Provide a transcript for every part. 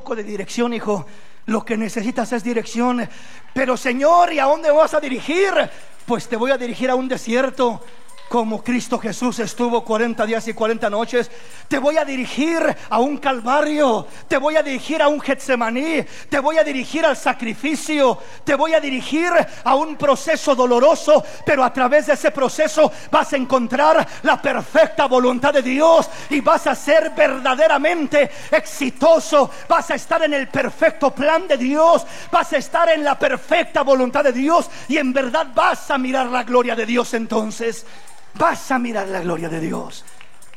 poco de dirección, hijo. Lo que necesitas es dirección. Pero Señor, ¿y a dónde vas a dirigir? Pues te voy a dirigir a un desierto, como Cristo Jesús estuvo 40 días y 40 noches. Te voy a dirigir a un Calvario. Te voy a dirigir a un Getsemaní. Te voy a dirigir al sacrificio. Te voy a dirigir a un proceso doloroso, pero a través de ese proceso vas a encontrar la perfecta voluntad de Dios y vas a ser verdaderamente exitoso. Vas a estar en el perfecto plan de Dios. Vas a estar en la perfecta voluntad de Dios y en verdad vas a mirar la gloria de Dios. Entonces vas a mirar la gloria de Dios.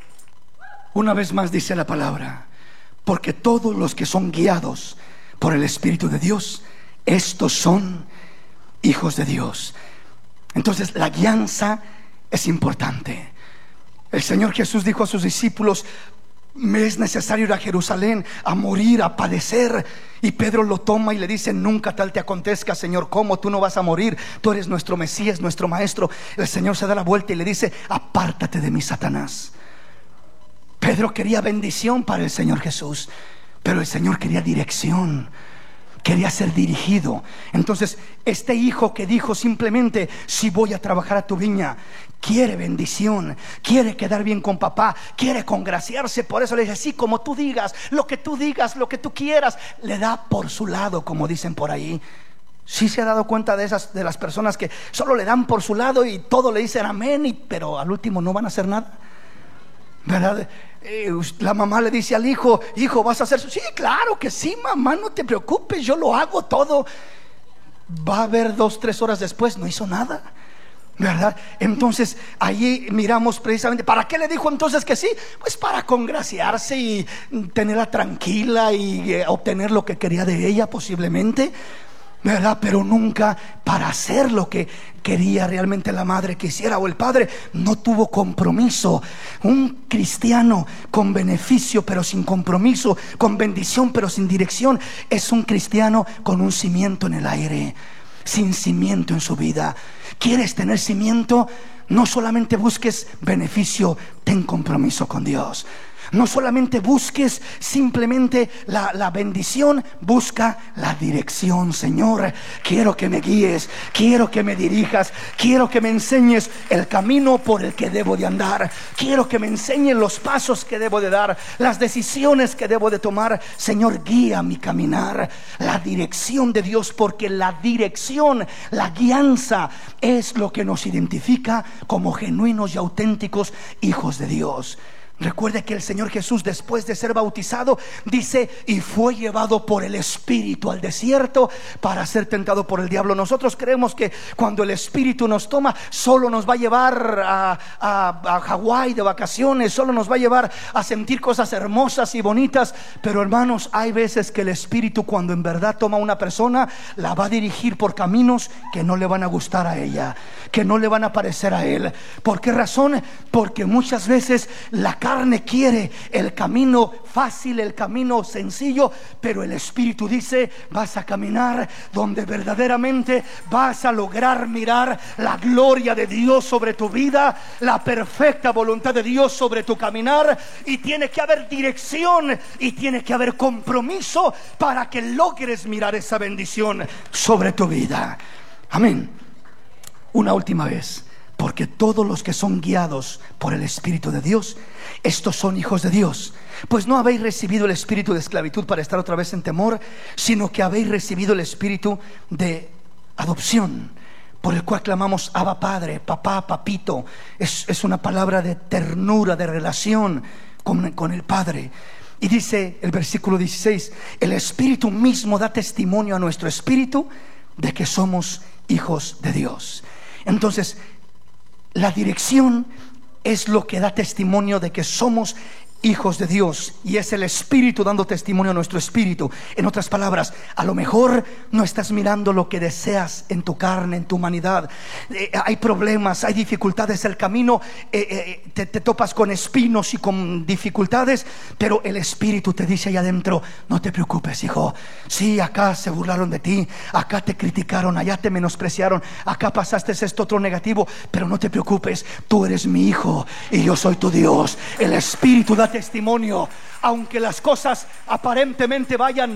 Una vez más dice la palabra: porque todos los que son guiados por el Espíritu de Dios, estos son hijos de Dios. Entonces la guianza es importante. El Señor Jesús dijo a sus discípulos: me es necesario ir a Jerusalén, a morir, a padecer. Y Pedro lo toma y le dice: nunca tal te acontezca, Señor. ¿Cómo? Tú no vas a morir. Tú eres nuestro Mesías, nuestro Maestro. El Señor se da la vuelta y le dice: apártate de mí, Satanás. Pedro quería bendición para el Señor Jesús, pero el Señor quería dirección. Quería ser dirigido. Entonces este hijo que dijo simplemente: si voy a trabajar a tu viña, quiere bendición, quiere quedar bien con papá, quiere congraciarse. Por eso le dice: sí, como tú digas, lo que tú digas, lo que tú quieras. Le da por su lado, como dicen por ahí. ¿Sí se ha dado cuenta de las personas que solo le dan por su lado y todo le dicen amén, pero al último no van a hacer nada? ¿Verdad? La mamá le dice al hijo: hijo, ¿vas a hacer eso? Sí, claro que sí, mamá, no te preocupes, yo lo hago todo. Va a ver 2-3 horas después, no hizo nada, ¿verdad? Entonces ahí miramos precisamente ¿para qué le dijo entonces que sí? Pues para congraciarse y tenerla tranquila y obtener lo que quería de ella posiblemente, ¿verdad? Pero nunca para hacer lo que quería realmente la madre que hiciera o el padre. No tuvo compromiso. Un cristiano con beneficio pero sin compromiso, con bendición pero sin dirección, es un cristiano con un cimiento en el aire, sin cimiento en su vida. ¿Quieres tener cimiento? No solamente busques beneficio, ten compromiso con Dios. No solamente busques simplemente la bendición, busca la dirección. Señor, quiero que me guíes, quiero que me dirijas, quiero que me enseñes el camino por el que debo de andar, quiero que me enseñes los pasos que debo de dar, las decisiones que debo de tomar. Señor, guía mi caminar. La dirección de Dios, porque la dirección, la guianza es lo que nos identifica como genuinos y auténticos hijos de Dios. Recuerde que el Señor Jesús, después de ser bautizado, dice: y fue llevado por el Espíritu al desierto para ser tentado por el diablo. Nosotros creemos que cuando el Espíritu nos toma, solo nos va a llevar a Hawái de vacaciones, solo nos va a llevar a sentir cosas hermosas y bonitas. Pero hermanos, hay veces que el Espíritu, cuando en verdad toma a una persona, la va a dirigir por caminos que no le van a gustar a ella, que no le van a parecer a él. ¿Por qué razón? Porque muchas veces la carne quiere el camino fácil, el camino sencillo, pero el Espíritu dice: vas a caminar donde verdaderamente vas a lograr mirar la gloria de Dios sobre tu vida, la perfecta voluntad de Dios sobre tu caminar. Y tiene que haber dirección y tiene que haber compromiso para que logres mirar esa bendición sobre tu vida. Amén. Una última vez: porque todos los que son guiados por el Espíritu de Dios, estos son hijos de Dios. Pues no habéis recibido el espíritu de esclavitud para estar otra vez en temor, sino que habéis recibido el espíritu de adopción, por el cual clamamos: Abba Padre, papá, papito. Es una palabra de ternura, de relación con el Padre. Y dice el versículo 16: el Espíritu mismo da testimonio a nuestro espíritu de que somos hijos de Dios. Entonces, la dirección es lo que da testimonio de que somos hijos de Dios, y es el Espíritu dando testimonio a nuestro espíritu. En otras palabras, a lo mejor no estás mirando lo que deseas en tu carne, en tu humanidad. Hay problemas, hay dificultades, el camino te topas con espinos y con dificultades, pero el Espíritu te dice allá adentro: no te preocupes, hijo. Sí, acá se burlaron de ti, acá te criticaron, allá te menospreciaron, acá pasaste esto otro negativo, pero no te preocupes, tú eres mi hijo y yo soy tu Dios. El Espíritu da testimonio, aunque las cosas aparentemente vayan